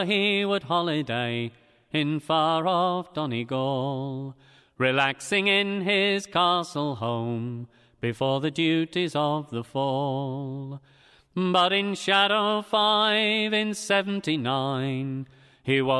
he would holiday in far-off Donegal, relaxing in his castle home before the duties of the fall. But in Shadow 5 in 79, he was